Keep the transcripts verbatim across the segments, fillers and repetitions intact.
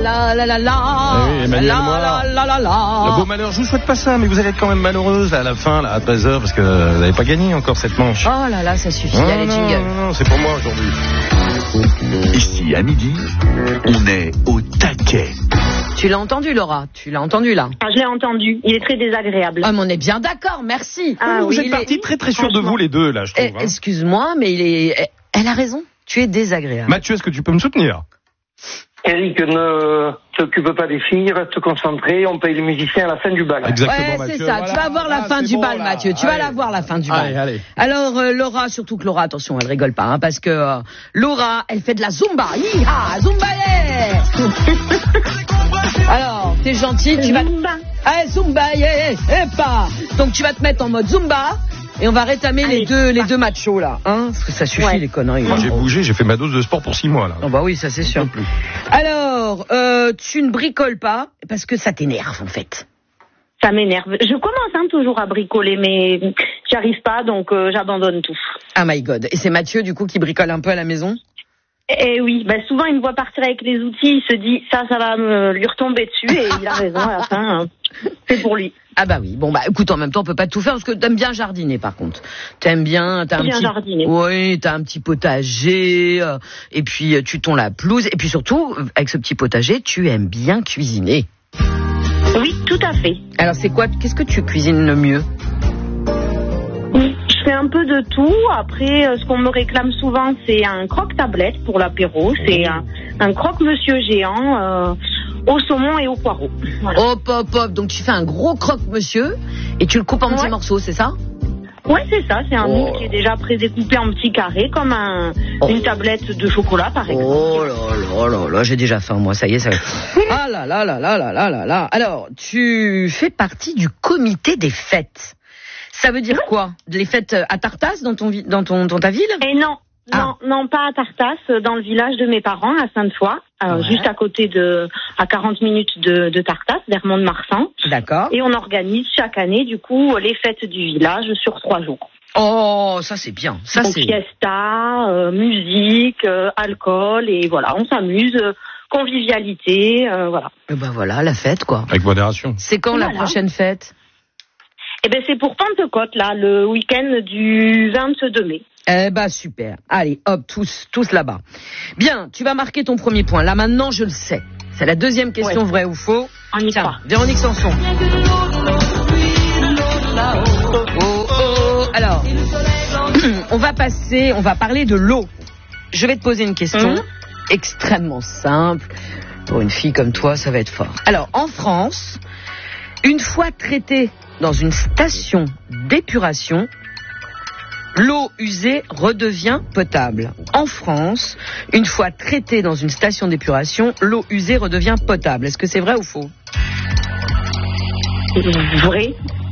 la la la la. Oui, Emmanuel la, Moir. la la la la. Le beau malheur, je vous souhaite pas ça, mais vous allez être quand même malheureuse à la fin, là, à treize heures, parce que vous n'avez pas gagné encore cette manche. Oh là là, ça suffit, Non, allez, non, jingle. non, non, c'est pour moi aujourd'hui. Ici, à midi, on est au taquet. Tu l'as entendu, Laura? Tu l'as entendu, là? Ah, je l'ai entendu. Il est très désagréable. Ah, mais on est bien d'accord, merci. Ah, vous oui, êtes il partis est- très très sûrs de vous, les deux, là, je Eh, trouve. hein. excuse-moi, mais il est... Elle a raison. Tu es désagréable. Mathieu, est-ce que tu peux me soutenir? Eric, ne t'occupe pas des filles, reste concentré, on paye les musiciens à la fin du bal. Exactement, Ouais, Mathieu. c'est ça. Voilà. Tu vas voir la Ah, fin c'est du bon, bal, là. Mathieu. Tu vas Allez. la voir la fin du bal. Allez, allez. Alors, euh, Laura, surtout que Laura, attention, elle rigole pas, hein, parce que euh, Laura, elle fait de la zumba. Hi-ha, zumba Alors, t'es gentil, tu vas... Zumba. Allez, zumba, yeah, yeah, et pas. Donc, tu vas te mettre en mode zumba, et on va rétamer Allez, les deux, les pas. deux machos, là, hein, parce que ça suffit, Ouais. les conneries. Moi, hein. j'ai bougé, j'ai fait ma dose de sport pour six mois, là. Oh bah oui, ça c'est sûr. Alors, euh, tu ne bricoles pas, parce que ça t'énerve, en fait. Ça m'énerve. Je commence hein, toujours à bricoler, mais j'y arrive pas, donc euh, j'abandonne tout. Ah my God. Et c'est Mathieu, du coup, qui bricole un peu à la maison? Et oui, bah souvent il me voit partir avec les outils, il se dit ça, ça va me lui retomber dessus, et il a raison à la fin. hein. C'est pour lui. Ah bah oui. Bon bah écoute, en même temps, on peut pas tout faire parce que t'aimes bien jardiner par contre. T'aimes bien, t'as un J'aime bien petit, jardiner. oui, t'as un petit potager, euh, et puis euh, tu tonds la pelouse, et puis surtout euh, avec ce petit potager, tu aimes bien cuisiner. Oui, tout à fait. Alors c'est quoi, qu'est-ce que tu cuisines le mieux? Je fais un peu de tout. Après, euh, ce qu'on me réclame souvent, c'est un croque-tablette pour l'apéro. C'est un, un croque-monsieur géant euh, au saumon et au poireau. Voilà. Hop hop hop. Donc tu fais un gros croque-monsieur et tu le coupes en petits Ouais. morceaux, c'est ça? Ouais, c'est ça. C'est un Oh. moule qui est déjà pré-découpé en petits carrés, comme un, Oh. une tablette de chocolat, par exemple. Oh là là là là, j'ai déjà faim moi, ça y est, ça va. Ah là là là là là là là là. Alors, tu fais partie du comité des fêtes. Ça veut dire quoi? Les fêtes à Tartas dans ton vi- dans ton dans ta ville? Et non, Ah. non, non, pas à Tartas, dans le village de mes parents, à Sainte-Foy, euh, Ouais. juste à côté de, à quarante minutes de, de Tartas, vers Mont-de-Marsan. D'accord. Et on organise chaque année, du coup, les fêtes du village sur trois jours. Oh, ça c'est bien. Ça Donc, c'est fiesta, euh, musique, euh, alcool, et voilà, on s'amuse, euh, convivialité, euh, voilà. Eh ben voilà, la fête quoi. Avec modération. C'est quand la Voilà. prochaine fête? Et ben c'est pour Pentecôte, là, le week-end du vingt-deux mai. Eh ben super. Allez, hop, tous tous là-bas. Bien, tu vas marquer ton premier point. Là maintenant, je le sais. C'est la deuxième question, Ouais. vrai ou faux. On y Tiens, croit. Véronique Sanson. Oh, oh. Alors, on va passer, on va parler de l'eau. Je vais te poser une question Mhm. extrêmement simple. Pour une fille comme toi, ça va être fort. Alors, en France, une fois traitée dans une station d'épuration, l'eau usée redevient potable. En France, une fois traitée dans une station d'épuration, l'eau usée redevient potable. Est-ce que c'est vrai ou faux? Vrai.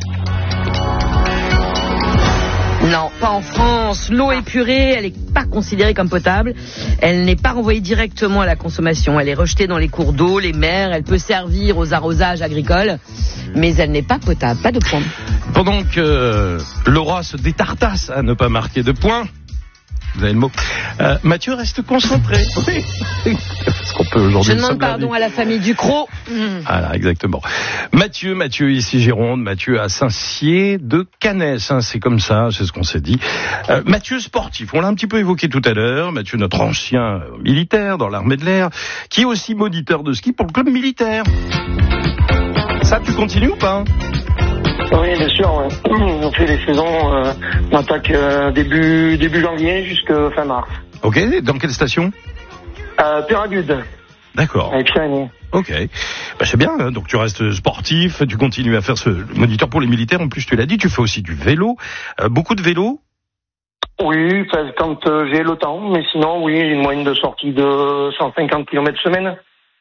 Non, pas en France. L'eau épurée, elle n'est pas considérée comme potable. Elle n'est pas renvoyée directement à la consommation. Elle est rejetée dans les cours d'eau, les mers. Elle peut servir aux arrosages agricoles, mais elle n'est pas potable. Pas de point. Pendant que euh, Laura se détartasse à ne pas marquer de points, vous avez le mot, euh, Mathieu reste concentré. Oui. Parce qu'on peut aujourd'hui. Je le demande sauver la pardon vie. à la famille Ducrot. Voilà, exactement. Mathieu, Mathieu ici Gironde, Mathieu à Saint-Cier de Canès, hein, c'est comme ça, c'est ce qu'on s'est dit. Euh, Mathieu sportif, on l'a un petit peu évoqué tout à l'heure, Mathieu notre ancien militaire dans l'armée de l'air, qui est aussi moniteur de ski pour le club militaire. Ça, tu continues ou pas? Oui, bien sûr. Ouais. On fait les saisons, euh, on attaque euh, début début janvier jusqu'à fin mars. Ok, dans quelle station? Euh, Péragude, D'accord. avec Pyrénées. Ok, bah, c'est bien, hein. Donc tu restes sportif, tu continues à faire ce moniteur pour les militaires, en plus tu l'as dit, tu fais aussi du vélo, euh, beaucoup de vélo. Oui, enfin, quand euh, j'ai le temps, mais sinon, oui, une moyenne de sortie de cent cinquante kilomètres semaine.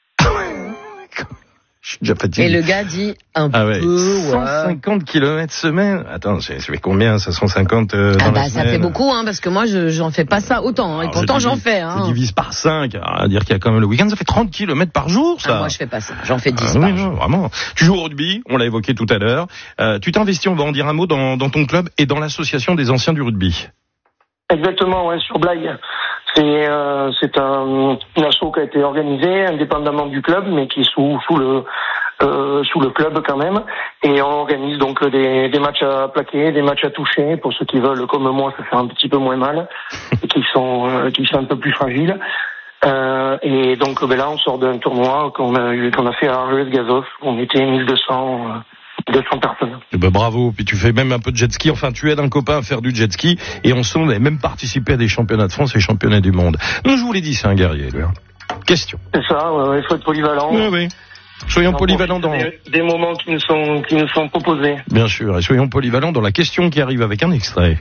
Je suis déjà fatigué. Et le gars dit un Ah ouais, peu, cent ouais. cinquante kilomètres semaine. Attends, ça fait combien ça, cent cinquante euh, dans Ah la bah ça semaine fait beaucoup, hein, parce que moi je j'en fais pas ça autant, hein, et Alors, pourtant je j'en divise- fais. Hein. Je divise par cinq, à dire qu'il y a quand même le week-end, ça fait trente kilomètres par jour, ça. Ah, moi je fais pas ça, j'en fais dix Ah par oui, jour. non, vraiment. Tu joues au rugby, on l'a évoqué tout à l'heure. Euh, tu t'es investi, on va en dire un mot, dans, dans ton club et dans l'association des anciens du rugby. Exactement, ouais, sur Blaye. C'est euh, c'est un une asso qui a été organisée indépendamment du club, mais qui est sous sous le euh, sous le club quand même. Et on organise donc des des matchs à plaquer, des matchs à toucher pour ceux qui veulent, comme moi, ça fait un petit peu moins mal et qui sont euh, qui sont un peu plus fragiles. Euh, et donc ben là, on sort d'un tournoi qu'on a eu qu'on a fait à Argelès-Gazost. On était mille deux cents. Euh, deux cents personnes. Eh ben bravo, puis tu fais même un peu de jet ski, enfin tu aides un copain à faire du jet ski, et on sent même participer à des championnats de France et championnats du monde. Donc je vous l'ai dit, c'est un guerrier, lui. Hein. Question. C'est ça, il ouais, faut être polyvalent. Oui, oui. Soyons polyvalents dans... Des, des moments qui nous sont, qui nous sont proposés. Bien sûr, et soyons polyvalents dans la question qui arrive avec un extrait.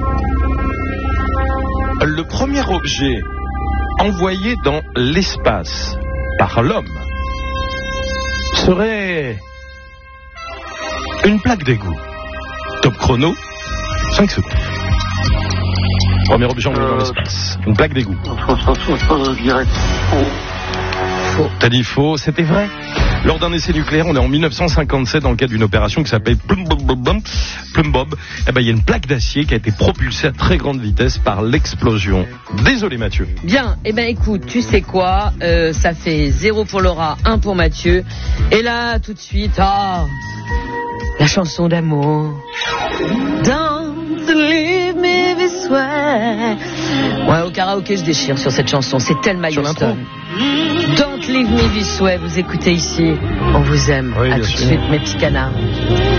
Le premier objet envoyé dans l'espace par l'homme serait... une plaque d'égout. Top chrono, cinq secondes. Premier objet envoyé euh... dans l'espace. Une plaque d'égout. Je dirais faux. Faux. T'as dit faux, c'était vrai. Lors d'un essai nucléaire, on est en mille neuf cent cinquante-sept dans le cadre d'une opération qui s'appelle Plum Bob. Eh ben, il y a une plaque d'acier qui a été propulsée à très grande vitesse par l'explosion. Désolé Mathieu. Bien, eh ben écoute, tu sais quoi, euh, ça fait zéro pour Laura, un pour Mathieu. Et là, tout de suite, ah, la chanson d'amour. Don't leave me this way. Ouais, au karaoké, je déchire sur cette chanson. C'est tellement Houston. Don't leave me this way. Vous écoutez ici. On vous aime. Oui, à tout de suite, mes petits canards.